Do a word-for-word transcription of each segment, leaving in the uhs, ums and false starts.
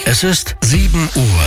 Es ist sieben Uhr.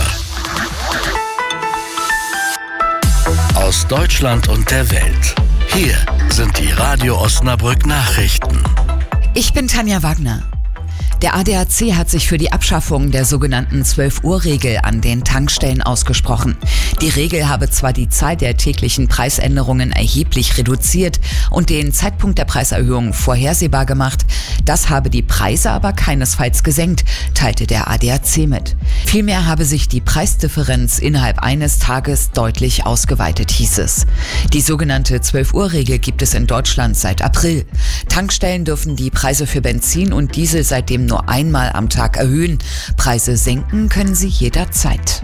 Aus Deutschland und der Welt. Hier sind die Radio Osnabrück Nachrichten. Ich bin Tanja Wagner. Der A D A C hat sich für die Abschaffung der sogenannten zwölf-Uhr-Regel an den Tankstellen ausgesprochen. Die Regel habe zwar die Zahl der täglichen Preisänderungen erheblich reduziert und den Zeitpunkt der Preiserhöhung vorhersehbar gemacht, das habe die Preise aber keinesfalls gesenkt, teilte der A D A C mit. Vielmehr habe sich die Preisdifferenz innerhalb eines Tages deutlich ausgeweitet, hieß es. Die sogenannte zwölf-Uhr-Regel gibt es in Deutschland seit April. Tankstellen dürfen die Preise für Benzin und Diesel seitdem nur einmal am Tag erhöhen. Preise senken können sie jederzeit.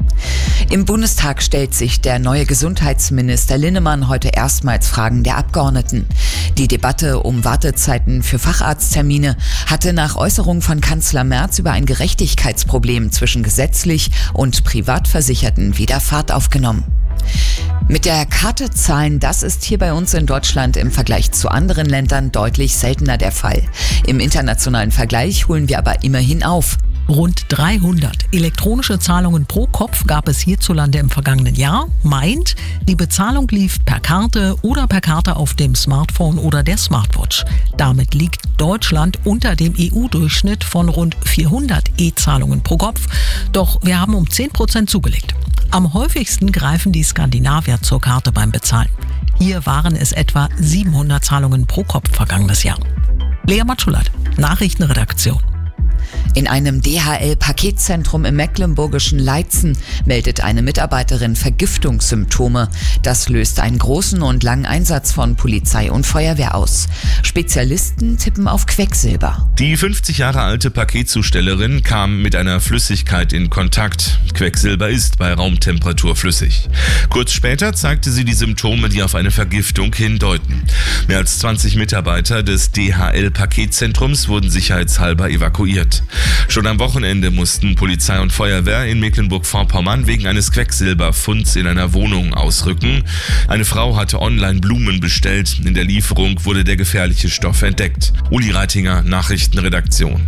Im Bundestag stellt sich der neue Gesundheitsminister Linnemann heute erstmals Fragen der Abgeordneten. Die Debatte um Wartezeiten für Facharzttermine hatte nach Äußerung von Kanzler Merz über ein Gerechtigkeitsproblem zwischen gesetzlich und Privatversicherten wieder Fahrt aufgenommen. Mit der Karte zahlen, das ist hier bei uns in Deutschland im Vergleich zu anderen Ländern deutlich seltener der Fall. Im internationalen Vergleich holen wir aber immerhin auf. Rund dreihundert elektronische Zahlungen pro Kopf gab es hierzulande im vergangenen Jahr. Meint, die Bezahlung lief per Karte oder per Karte auf dem Smartphone oder der Smartwatch. Damit liegt Deutschland unter dem E U-Durchschnitt von rund vierhundert E-Zahlungen pro Kopf. Doch wir haben um zehn Prozent zugelegt. Am häufigsten greifen die Skandinavier zur Karte beim Bezahlen. Hier waren es etwa siebenhundert Zahlungen pro Kopf vergangenes Jahr. Lea Matschulat, Nachrichtenredaktion. In einem D H L-Paketzentrum im mecklenburgischen Leitzen meldet eine Mitarbeiterin Vergiftungssymptome. Das löst einen großen und langen Einsatz von Polizei und Feuerwehr aus. Spezialisten tippen auf Quecksilber. Die fünfzig Jahre alte Paketzustellerin kam mit einer Flüssigkeit in Kontakt. Quecksilber ist bei Raumtemperatur flüssig. Kurz später zeigte sie die Symptome, die auf eine Vergiftung hindeuten. Mehr als zwanzig Mitarbeiter des D H L-Paketzentrums wurden sicherheitshalber evakuiert. Schon am Wochenende mussten Polizei und Feuerwehr in Mecklenburg-Vorpommern wegen eines Quecksilberfunds in einer Wohnung ausrücken. Eine Frau hatte online Blumen bestellt. In der Lieferung wurde der gefährliche Stoff entdeckt. Uli Reitinger, Nachrichtenredaktion.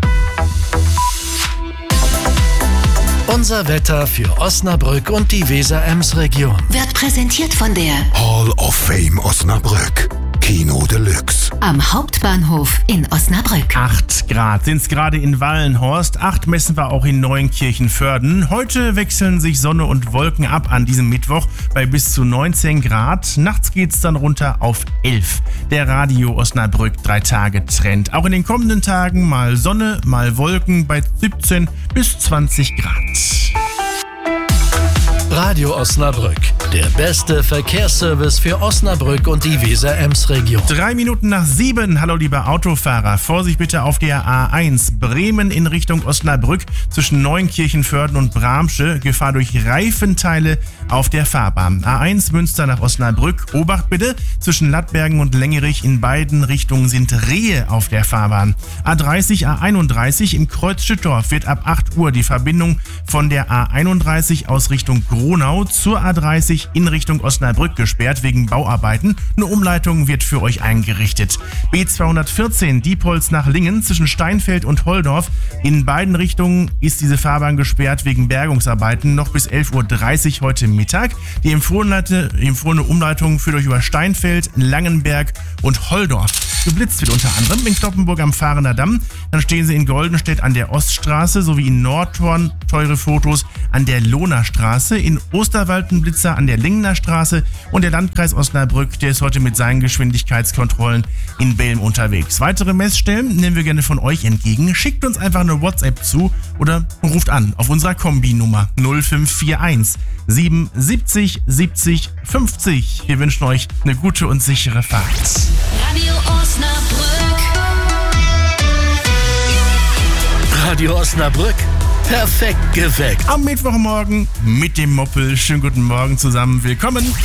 Unser Wetter für Osnabrück und die Weser-Ems-Region. Wird präsentiert von der Hall of Fame Osnabrück. Kino Deluxe. Am Hauptbahnhof in Osnabrück. acht Grad sind's gerade in Wallenhorst, acht messen wir auch in Neunkirchen-Vörden. Heute wechseln sich Sonne und Wolken ab an diesem Mittwoch bei bis zu neunzehn Grad. Nachts geht's dann runter auf elf. Der Radio Osnabrück drei Tage Trend. Auch in den kommenden Tagen mal Sonne, mal Wolken bei siebzehn bis zwanzig Grad. Radio Osnabrück, der beste Verkehrsservice für Osnabrück und die Weser-Ems-Region. Drei Minuten nach sieben. Hallo liebe Autofahrer. Vorsicht bitte auf der A eins. Bremen in Richtung Osnabrück zwischen Neunkirchen-Vörden und Bramsche. Gefahr durch Reifenteile auf der Fahrbahn. A eins Münster nach Osnabrück. Obacht bitte. Zwischen Lattbergen und Lengerich in beiden Richtungen sind Rehe auf der Fahrbahn. A dreißig, A einunddreißig im Kreuz Schüttorf wird ab acht Uhr die Verbindung von der A einunddreißig aus Richtung Gronau zur A dreißig in Richtung Osnabrück gesperrt wegen Bauarbeiten. Eine Umleitung wird für euch eingerichtet. B zweihundertvierzehn Diepholz nach Lingen zwischen Steinfeld und Holdorf. In beiden Richtungen ist diese Fahrbahn gesperrt wegen Bergungsarbeiten noch bis elf Uhr dreißig heute Mittag. Die empfohlene, empfohlene Umleitung führt euch über Steinfeld, Langenberg und Holdorf. Geblitzt wird unter anderem in Kloppenburg am Fahrener Damm. Dann stehen sie in Goldenstedt an der Oststraße sowie in Nordhorn, teure Fotos, an der Lohnerstraße, in Osterwald ein Blitzer an der Lingener Straße und der Landkreis Osnabrück, der ist heute mit seinen Geschwindigkeitskontrollen in Belm unterwegs. Weitere Messstellen nehmen wir gerne von euch entgegen. Schickt uns einfach eine WhatsApp zu oder ruft an auf unserer Kombi-Nummer null fünf vier eins sieben siebzig siebzig fünfzig. Wir wünschen euch eine gute und sichere Fahrt. Radio Osnabrück. Radio Osnabrück, perfekt geweckt. Am Mittwochmorgen mit dem Moppel. Schönen guten Morgen zusammen. Willkommen.